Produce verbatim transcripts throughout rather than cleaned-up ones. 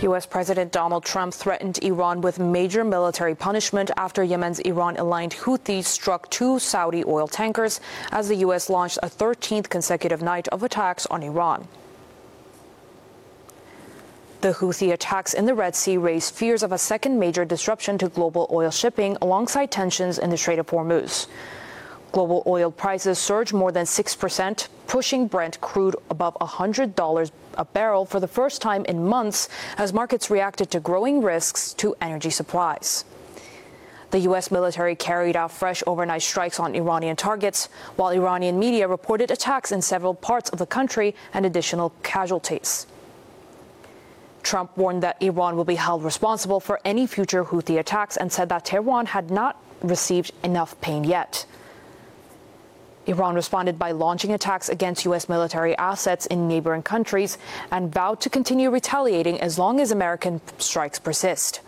U S President Donald Trump threatened Iran with major military punishment after Yemen's Iran-aligned Houthis struck two Saudi oil tankers as the U S launched a thirteenth consecutive night of attacks on Iran. The Houthi attacks in the Red Sea raised fears of a second major disruption to global oil shipping alongside tensions in the Strait of Hormuz. Global oil prices surged more than six percent, pushing Brent crude above one hundred dollars a barrel for the first time in months as markets reacted to growing risks to energy supplies. The U S military carried out fresh overnight strikes on Iranian targets, while Iranian media reported attacks in several parts of the country and additional casualties. Trump warned that Iran will be held responsible for any future Houthi attacks and said that Tehran had not received enough pain yet. Iran responded by launching attacks against U S military assets in neighboring countries and vowed to continue retaliating as long as American strikes persist.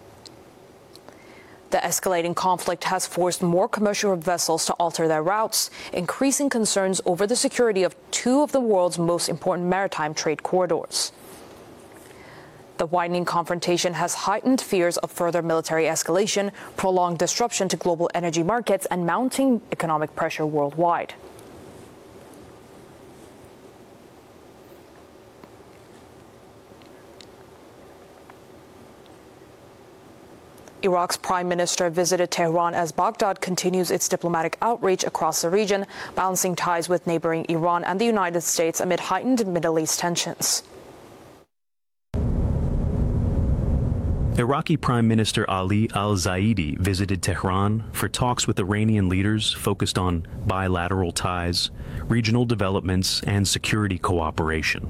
The escalating conflict has forced more commercial vessels to alter their routes, increasing concerns over the security of two of the world's most important maritime trade corridors. The widening confrontation has heightened fears of further military escalation, prolonged disruption to global energy markets, and mounting economic pressure worldwide. Iraq's prime minister visited Tehran as Baghdad continues its diplomatic outreach across the region, balancing ties with neighboring Iran and the United States amid heightened Middle East tensions. Iraqi Prime Minister Ali al-Zaidi visited Tehran for talks with Iranian leaders focused on bilateral ties, regional developments, and security cooperation.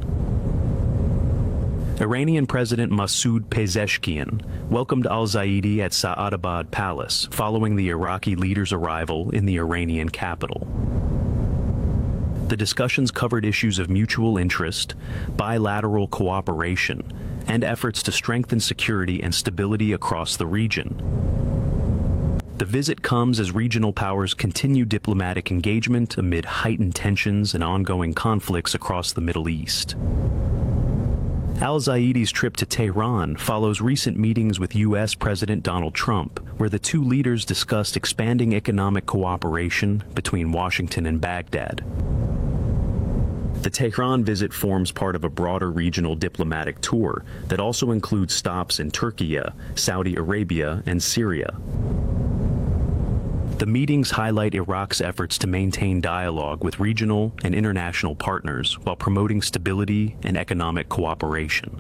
Iranian President Masoud Pezeshkian welcomed al-Zaidi at Sa'adabad Palace following the Iraqi leader's arrival in the Iranian capital. The discussions covered issues of mutual interest, bilateral cooperation, and efforts to strengthen security and stability across the region. The visit comes as regional powers continue diplomatic engagement amid heightened tensions and ongoing conflicts across the Middle East. Al-Zaidi's trip to Tehran follows recent meetings with U S President Donald Trump, where the two leaders discussed expanding economic cooperation between Washington and Baghdad. The Tehran visit forms part of a broader regional diplomatic tour that also includes stops in Turkey, Saudi Arabia, and Syria. The meetings highlight Iraq's efforts to maintain dialogue with regional and international partners while promoting stability and economic cooperation.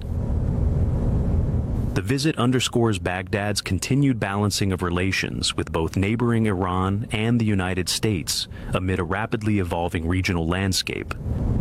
The visit underscores Baghdad's continued balancing of relations with both neighboring Iran and the United States amid a rapidly evolving regional landscape.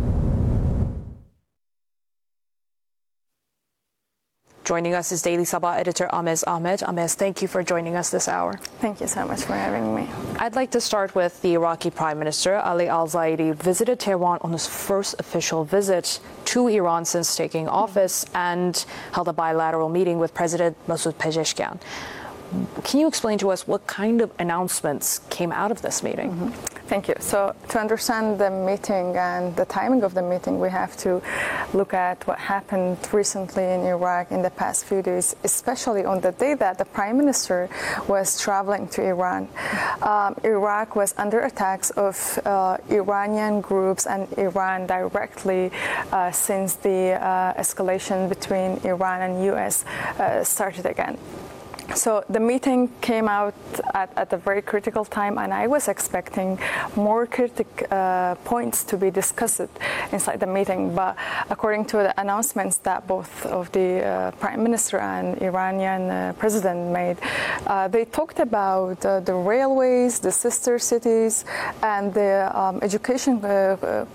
Joining us is Daily Sabah editor Amez Ahmed. Amez, thank you for joining us this hour. Thank you so much for having me. I'd like to start with the Iraqi Prime Minister, Ali al-Zaidi, visited Tehran on his first official visit to Iran since taking office and held a bilateral meeting with President Masoud Pezeshkian. Can you explain to us what kind of announcements came out of this meeting? Mm-hmm. Thank you. So to understand the meeting and the timing of the meeting, we have to look at what happened recently in Iraq in the past few days, especially on the day that the Prime Minister was traveling to Iran. Um, Iraq was under attacks of uh, Iranian groups and Iran directly uh, since the uh, escalation between Iran and U S uh, started again. So the meeting came out at, at a very critical time, and I was expecting more critical uh, points to be discussed inside the meeting. But according to the announcements that both of the uh, Prime Minister and Iranian uh, President made, uh, they talked about uh, the railways, the sister cities, and the um, education uh,